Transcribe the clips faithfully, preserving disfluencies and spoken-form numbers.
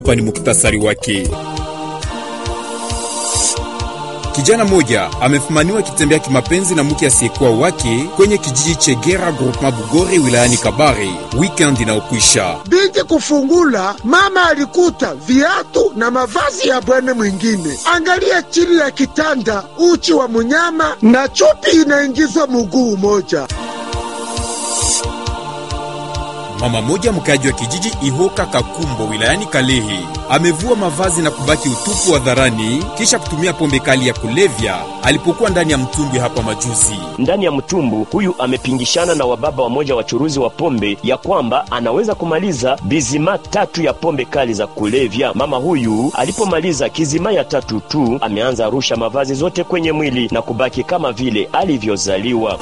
Hapa ni muktasari wake. Kijana moja amefumaniwa kitembea kimapenzi na mke asiyekuwa wake kwenye kijiji Chegera groupement Bugore wilayani Kabare weekend inaokwisha. Binti kufungula, mama alikuta viatu na mavazi ya bwana mwingine. Angalia chini ya kitanda, uchi wa munyama na chupi inaingizwa mguu moja. Mama moja mkaji wa kijiji Ihoka Kakumbo wilayani Kalehe amevua mavazi na kubaki utupu hadharani kisha kutumia pombe kali ya kulevya alipokuwa ndani ya mtumbwi hapa majuzi. Ndani ya mtumbu huyu amepingishana na wababa wamoja wachuruzi wa pombe ya kwamba anaweza kumaliza bizima tatu ya pombe kali za kulevya. Mama huyu alipomaliza kizima ya tatu tu ameanza rusha mavazi zote kwenye mwili na kubaki kama vile alivyozaliwa.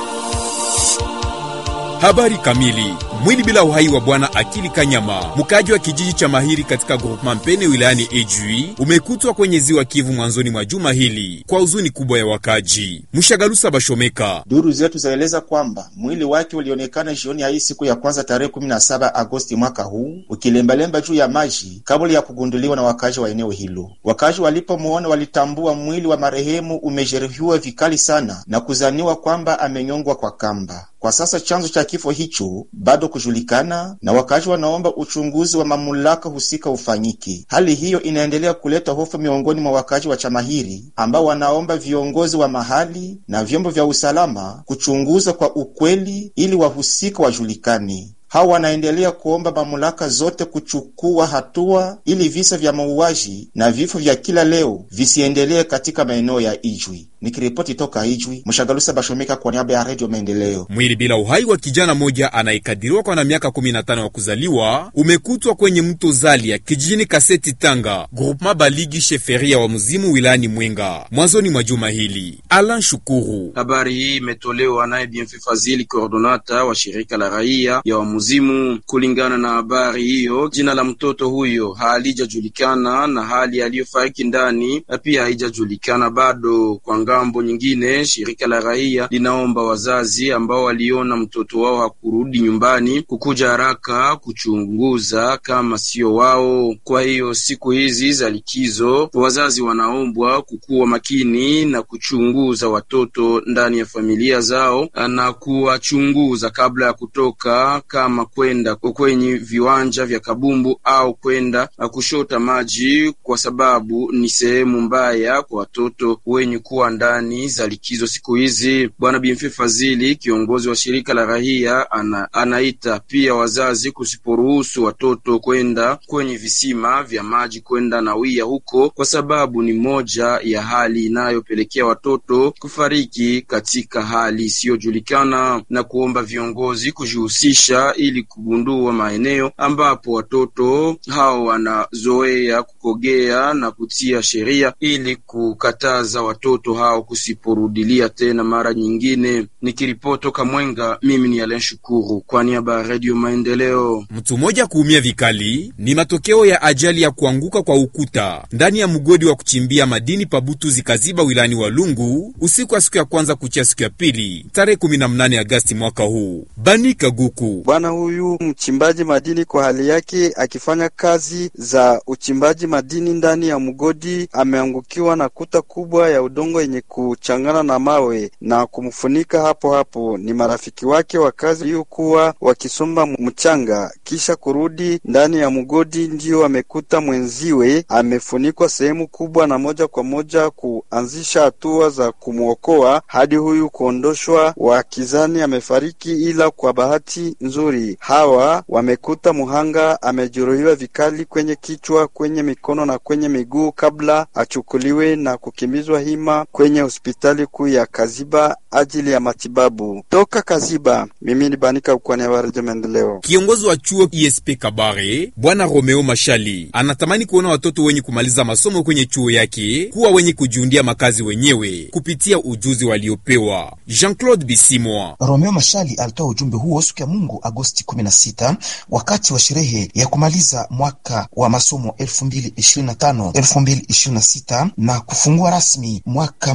Habari kamili. Mwili bila uhai wa bwana Akili Kanyama, mkaji wa kijiji cha Mahiri katika groupement Mpene wilayani Ejui, umekutwa kwenye ziwa Kivu mwanzoni mwa juma hili kwa huzuni kubwa ya wakaji. Mshagalusa Bashomeka. Duru zetu zaeleza kwamba mwili wake ulionekana jioni ya hii siku ya kwanza tarehe kumi na saba Agosti mwaka huu ukilembalemba juu ya maji kabla ya kugunduliwa na wakaji wa eneo hilo. Wakaji walipomuona walitambua mwili wa marehemu umejeruhiwa vikali sana na kuzaniwa kwamba amenyongwa kwa kamba. Kwa sasa chanzo cha kifo hicho bado kujulikana na wakazi wanaomba uchunguzi wa mamlaka husika ufanyike. Hali hiyo inaendelea kuleta hofu miongoni mwa wakazi wa Chamahiri ambao wanaomba viongozi wa mahali na vyombo vya usalama kuchunguza kwa ukweli ili wahusika wajulikane. Hao wanaendelea kuomba mamlaka zote kuchukua hatua ili visa vya mauaji na vifo vya kila leo visiendelee katika maeneo ya Ijwi. Nikiripoti toka Ijwi, Mshagalusa Bashomeka kwa niaba ya Radio Maendeleo. Mwili bila uhai wa kijana moja anayekadiriwa kwa na miaka kumi na tano wa kuzaliwa umekutwa kwenye mto Zalia kijijini Kaseti Tanga groupement Baligi sheferia wa Mzimu wilayani Mwenga mwanzoni mwa juma hili. Alan Shukuru. Habari hii imetolewa naye Bienfait Fazili, coordonata wa shirika la raia ya wa Mzimu. Kulingana na habari hiyo, jina la mtoto huyo halijajulikana na hali aliyofariki ndani pia haijajulikana bado. Kwa ngambo nyingine, shirika la raia linaomba wazazi ambao waliona mtoto wao hakurudi nyumbani kukuja haraka kuchunguza kama sio wao. Kwa hiyo siku hizi za likizo, wazazi wanaombwa kukuwa makini na kuchunguza watoto ndani ya familia zao na kuwachunguza kabla ya kutoka, kama kwenda kwenye viwanja vya kabumbu au kwenda kushota maji, kwa sababu ni sehemu mbaya kwa watoto wenye kuwa ndani za likizo siku hizi. Bwana Bienfait Fazili, kiongozi wa shirika la raia, ana, anaita pia wazazi kusiporuhusu watoto kwenda kwenye visima vya maji kwenda nawia huko, kwa sababu ni moja ya hali inayopelekea watoto kufariki katika hali isiyojulikana, na kuomba viongozi kujihusisha ili kugundua maeneo ambapo watoto hao wanazoea kukogea na kutia sheria ili kukataza watoto hao kusiporudilia tena mara nyingine. Nikiripoti toka Mwenga, mimi ni Alain Shukuru kwa niaba ya Radio Maendeleo. Mtu mmoja kuumia vikali ni matokeo ya ajali ya kuanguka kwa ukuta ndani ya mgodi wa kuchimbia madini Pabutu zikaziba wilani wa Lungu usiku wa siku ya kwanza kuchia siku ya pili tarehe kumi na nane Agosti mwaka huu. Banika Guku. Bwana huyu mchimbaji madini kwa hali yake akifanya kazi za uchimbaji madini ndani ya mgodi ameangukiwa na kuta kubwa ya udongo yenye kuchangana na mawe na kumfunika hapo hapo. Ni marafiki wake wa kazi waliokuwa wakisomba mchanga kisha kurudi ndani ya mgodi ndio amekuta mwenziwe amefunikwa sehemu kubwa, na moja kwa moja kuanzisha hatua za kumuokoa hadi huyu kuondoshwa, wakizani amefariki, ila kwa bahati nzuri hawa wamekuta muhanga amejeruhiwa vikali kwenye kichwa, kwenye mikono na kwenye miguu kabla achukuliwe na kukimbizwa hima kwenye hospitali kuu ya Kaziba ajili ya matibabu. Toka Kaziba, mimi ni Banika kwa niaba ya Radio Maendeleo. Kiongozi wa chuo I S P Kabare, Bwana Romeo Mashali, anatamani kuona watoto wenye kumaliza masomo kwenye chuo yake kuwa wenye kujiundia makazi wenyewe kupitia ujuzi waliopewa. Jean-Claude Bisimwa. Romeo Mashali alitoa ujumbe huo siku ya Mungu Agosti kumi na sita wakati wa sherehe ya kumaliza mwaka wa masomo elfu mbili ishirini na tano elfu mbili ishirini na sita na kufungua rasmi mwaka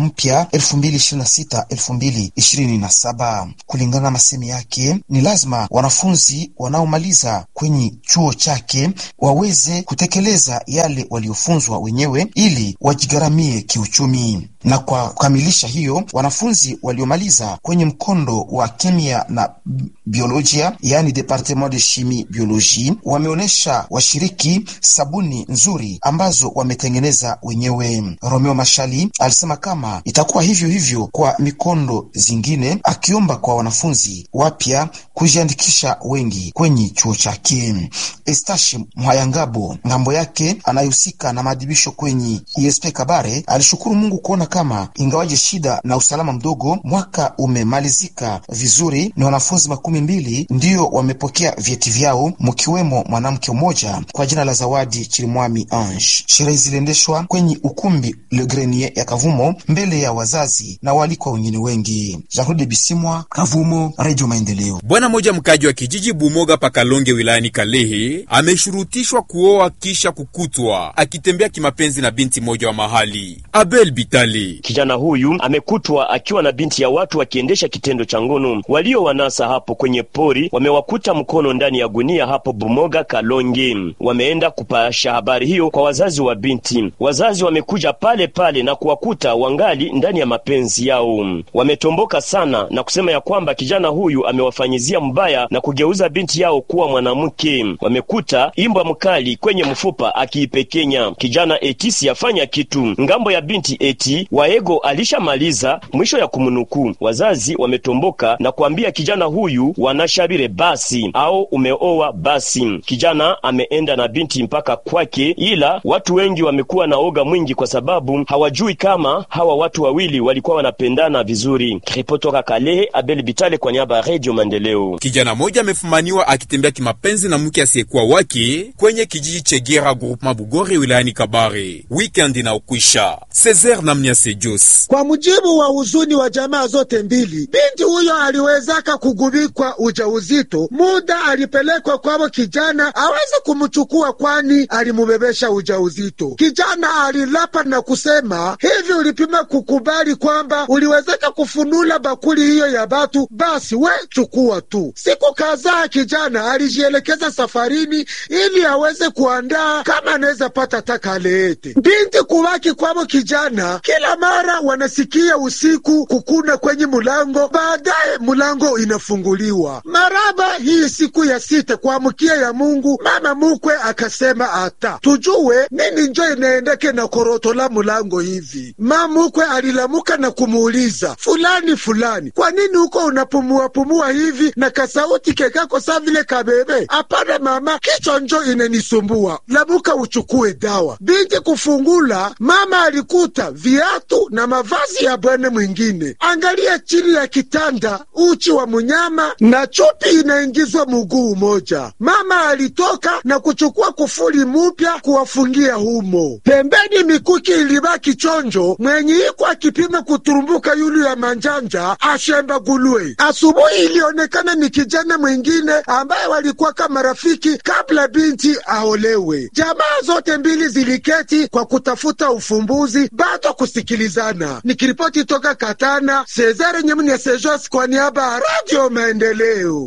mpya elfu mbili ishirini na sita elfu mbili ishirini na saba. Kulingana na masemi yake, ni lazima wanafunzi wanaomaliza kwenye chuo chake waweze kutekeleza yale waliofunzwa wenyewe ili wajigharamie kiuchumi. Na kwa kukamilisha hiyo, wanafunzi waliomaliza kwenye mkondo wa kemia na biolojia, yani departement de chimie biologie, wameonesha washiriki sabuni nzuri ambazo wametengeneza wenyewe. Romeo Mashali alisema kama itakuwa hivyo hivyo kwa mikondo zingine, akiomba kwa wanafunzi wapya kujiandikisha wengi kwenye chuo chake. Estashi Mhayangabo ngambo yake anayehusika na maadhibisho kwenye I S P Kabare alishukuru Mungu kuona kama ingawaje shida na usalama mdogo, mwaka umemalizika vizuri. Ni wanafunzi makumi mbili ndio wamepokea vyeti vyao, mkiwemo mwanamke mmoja kwa jina la Zawadi Chirimwami Ange. Sherehe ziliendeshwa kwenye ukumbi Le Grenier ya Kavumo mbele ya wazazi na walikwa wengine wengi. Jean-Claude Bisimwa, Kavumo, Radio Maendeleo. Bwana moja mkaji wa kijiji Bumoga Pakalonge wilayani Kalehe ameshurutishwa kuoa kisha kukutwa akitembea kimapenzi na binti moja wa mahali. Abel Bitali. Kijana huyu amekutwa akiwa na binti ya watu wakiendesha kitendo cha ngono. Walio wanasa hapo kwenye pori wamewakuta mkono ndani ya gunia hapo Bumoga Kalonge. Wameenda kupasha habari hiyo kwa wazazi wa binti. Wazazi wamekuja pale pale na kuwakuta wangali ndani ya mapenzi yao. Wametomboka sana na kusema ya kwamba kijana huyu amewafanyizia mbaya na kugeuza binti yao kuwa mwanamke. Wamekuta imbwa mkali kwenye mfupa akiipekenya. Kijana etisi yafanya kitu. Ngambo ya binti eti waego alishamaliza, mwisho ya kumunuku. Wazazi wametomboka na kuambia kijana huyu wanashabire basi au umeoa basi. Kijana ameenda na binti mpaka kwake, ila watu wengi wamekuwa na oga mwingi kwa sababu hawajui kama hawa watu wawili walikuwa wanapendana vizuri. Ripotoka Kalehe, Abel Bitale kwa niaba ya Radio Maendeleo. Kijana moja amefumaniwa akitembea kimapenzi na mke asiyekuwa wake kwenye kijiji Chegera groupement Bugore wilayani Kabare. Weekend na ukwisha. Cesar Namnia Sejos. Kwa mujibu wa huzuni wa jamaa zote mbili, binti huyo aliwezaka kugubikwa ujauzito. Muda alipelekwa kwao kijana aweze kumchukua kwani alimubebesha ujauzito. Kijana alilapa na kusema, hivi ulipima kukubali kwamba uliwezeka kufunula bakuli hiyo ya batu, basi we chukua tu. Siku kadhaa kijana alijielekeza safarini ili aweze kuandaa kama anaweza pata takaleete. Binti kubaki kwao kijana, kila mara wanasikia usiku kukuna kwenye mulango, baadaye mulango inafunguliwa. Maraba hii siku ya sita kwa mkia ya Mungu, mama mukwe akasema ata tujue nini njo inaendeke na koroto la mulango hivi. Mama mukwe alilamuka na kumuuliza, fulani fulani, kwa nini uko unapumua pumua hivi na kasauti kekako sa vile kabebe? Apana mama, kichwa njo inanisumbua, lamuka uchukue dawa. Binti kufungula, mama alikuta viatu na mavazi ya bwana mwingine. Angalia chini ya kitanda, uchi wa munyama na chupi inaingizwa muguu moja. Mama alitoka na kuchukua kufuli mupya kuwafungia humo. Pembeni mikuki ilibaki chonjo, mwenye iko akipima kuturumbuka yulu ya manjanja ashemba gulwe. Asubuhi ilionekana ni kijana mwingine ambaye walikuwa kama rafiki kabla binti aolewe. Jamaa zote mbili ziliketi kwa kutafuta ufumbuzi, bado kusikilizana. Nikiripoti toka Katana, Cesare Nyamuni Sejos kwa niaba Radio Maendeleo.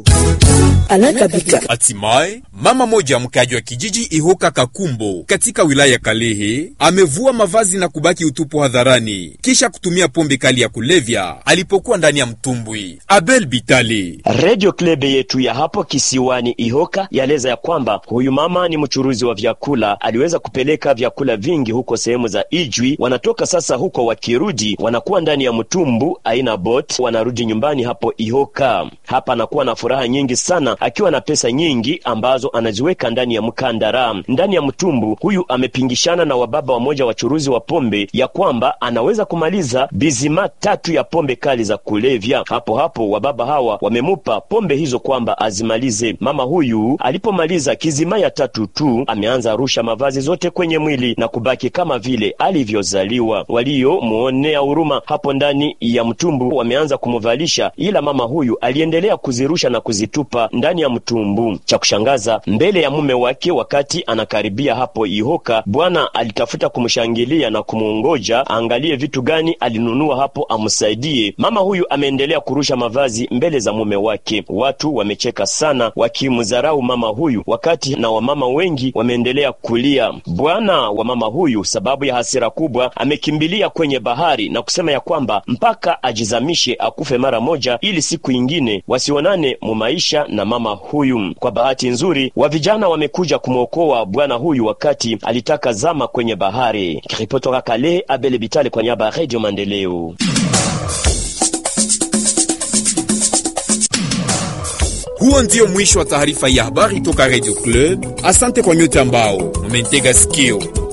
Hatimaye, mama moja mkaji wa kijiji Ihoka Kakumbo katika wilaya ya Kalehe amevua mavazi na kubaki utupu hadharani kisha kutumia pombe kali ya kulevya alipokuwa ndani ya mtumbwi. Abel Bitali. Radio Klebe yetu ya hapo kisiwani Ihoka yaeleza ya kwamba huyu mama ni mchuruzi wa vyakula, aliweza kupeleka vyakula vingi huko sehemu za Ijwi. Wanatoka sasa huko, wakirudi wanakuwa ndani ya mtumbu aina bot, wanarudi nyumbani hapo Ihoka. Hapa anakuwa na furaha nyingi sana akiwa na pesa nyingi ambazo anaziweka ndani ya mkandara. Ndani ya mtumbu huyu amepingishana na wababa wamoja wachuruzi wa pombe ya kwamba anaweza kumaliza bizima tatu ya pombe kali za kulevya. Hapo hapo wababa hawa wamemupa pombe hizo kwamba azimalize. Mama huyu alipomaliza kizima ya tatu tu, ameanza rusha mavazi zote kwenye mwili na kubaki kama vile alivyozaliwa. Walio muonea huruma hapo ndani ya mtumbu wameanza kumuvalisha, ila mama huyu aliendelea kuzirusha na kuzitupa ndani ndani ya mtumbu. Cha kushangaza, mbele ya mume wake wakati anakaribia hapo Ihoka, bwana alitafuta kumshangilia na kumuongoja angalie vitu gani alinunua hapo amsaidie. Mama huyu ameendelea kurusha mavazi mbele za mume wake. Watu wamecheka sana wakimdharau mama huyu, wakati na wamama wengi wameendelea kulia. Bwana wa mama huyu sababu ya hasira kubwa amekimbilia kwenye bahari na kusema ya kwamba mpaka ajizamishe akufe mara moja ili siku ingine wasionane mu maisha na mama huyu. Kwa bahati nzuri wa vijana wamekuja kumwokoa bwana huyu wakati alitaka zama kwenye bahari. Ripotoka Kale, Abele Bitale kwa niaba ya Radio Maendeleo. Huo ndio mwisho wa taarifa ya habari toka Radio Club. Asante kwa nyote ambao mmentega sikio.